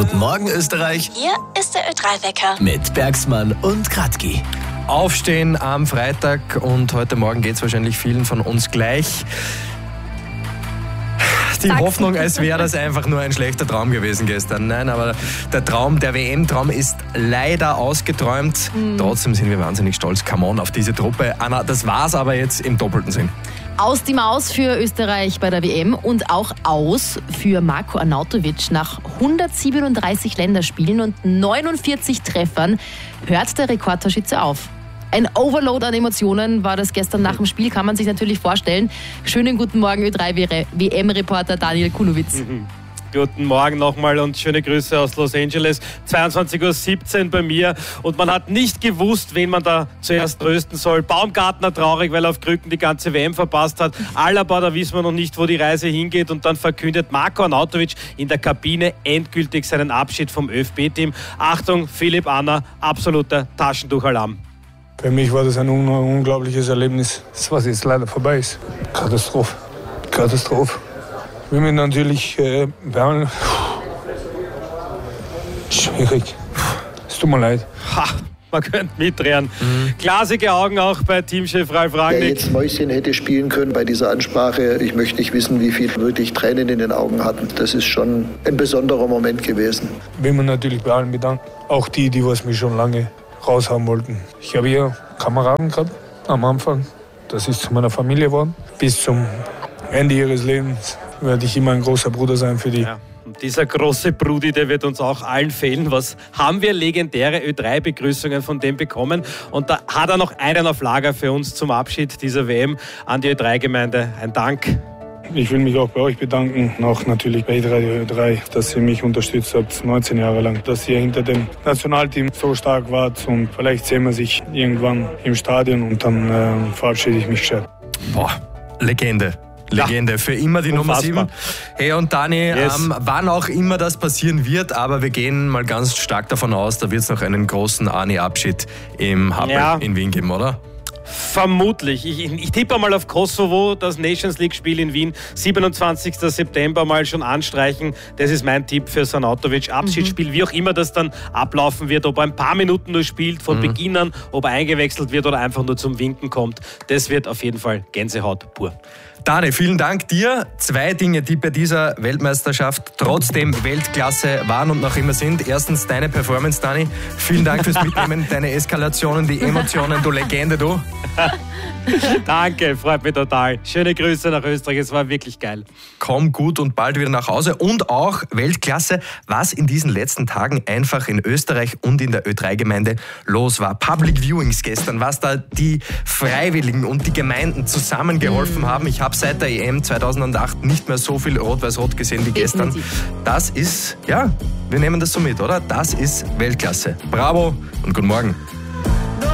Guten Morgen Österreich. Hier ist der Ö3-Wecker. Mit Bergsmann und Kratki. Aufstehen am Freitag und heute Morgen geht es wahrscheinlich vielen von uns gleich. Die Hoffnung, als wäre das einfach nur ein schlechter Traum gewesen gestern. Nein, aber der WM-Traum ist leider ausgeträumt. Trotzdem sind wir wahnsinnig stolz. Come on auf diese Truppe. Anna, das war's aber jetzt im doppelten Sinn. Aus die Maus für Österreich bei der WM und auch aus für Marko Arnautovic. Nach 137 Länderspielen und 49 Treffern hört der Rekordtorschütze auf. Ein Overload an Emotionen war das gestern nach dem Spiel, kann man sich natürlich vorstellen. Schönen guten Morgen, Ö3-WM-Reporter Daniel Kulowitz. Guten Morgen nochmal und schöne Grüße aus Los Angeles. 22:17 Uhr bei mir und man hat nicht gewusst, wen man da zuerst trösten soll. Baumgartner traurig, weil er auf Krücken die ganze WM verpasst hat. Alaba, da wissen wir noch nicht, wo die Reise hingeht, und dann verkündet Marko Arnautovic in der Kabine endgültig seinen Abschied vom ÖFB-Team. Achtung, Philipp, Anna, absoluter Taschentuchalarm. Für mich war das ein unglaubliches Erlebnis, das was jetzt leider vorbei ist. Katastrophe. Wir müssen natürlich behandeln. Schwierig. Es tut mir leid. Man könnte mitdrehen. Glasige Augen auch bei Teamchef Ralf Rangnick. Wer jetzt Mäuschen hätte spielen können bei dieser Ansprache, ich möchte nicht wissen, wie viele wirklich Tränen in den Augen hatten. Das ist schon ein besonderer Moment gewesen. Wir müssen natürlich bei allen bedanken. Auch die was mich schon lange raushaben wollten. Ich habe hier Kameraden gehabt am Anfang. Das ist zu meiner Familie geworden. Bis zum Ende ihres Lebens werde ich immer ein großer Bruder sein für die. Ja. Und dieser große Brudi, der wird uns auch allen fehlen. Was haben wir legendäre Ö3-Begrüßungen von dem bekommen? Und da hat er noch einen auf Lager für uns zum Abschied dieser WM an die Ö3-Gemeinde. Ein Dank. Ich will mich auch bei euch bedanken, auch natürlich bei Ö3, dass ihr mich unterstützt habt, 19 Jahre lang, dass ihr hinter dem Nationalteam so stark wart, und vielleicht sehen wir sich irgendwann im Stadion und dann verabschiede ich mich gescheit. Boah, Legende. Für immer die Nummer 7. Hey und Dani, Yes. wann auch immer das passieren wird, aber wir gehen mal ganz stark davon aus, da wird es noch einen großen Arni-Abschied im Happel in Wien geben, oder? Vermutlich. Ich tippe mal auf Kosovo, das Nations League-Spiel in Wien, 27. September mal schon anstreichen. Das ist mein Tipp für Arnautovic. Abschiedsspiel, wie auch immer das dann ablaufen wird, ob er ein paar Minuten nur spielt, von Beginn an, ob er eingewechselt wird oder einfach nur zum Winken kommt. Das wird auf jeden Fall Gänsehaut pur. Dani, vielen Dank dir. 2 Dinge, die bei dieser Weltmeisterschaft trotzdem Weltklasse waren und noch immer sind. Erstens deine Performance, Dani. Vielen Dank fürs Mitnehmen, deine Eskalationen, die Emotionen, du Legende, du. Danke, freut mich total. Schöne Grüße nach Österreich, es war wirklich geil. Komm gut und bald wieder nach Hause. Und auch Weltklasse, was in diesen letzten Tagen einfach in Österreich und in der Ö3-Gemeinde los war. Public Viewings gestern, was da die Freiwilligen und die Gemeinden zusammengeholfen haben. Ich habe seit der EM 2008 nicht mehr so viel Rot-Weiß-Rot gesehen wie gestern. Das ist, wir nehmen das so mit, oder? Das ist Weltklasse. Bravo und guten Morgen.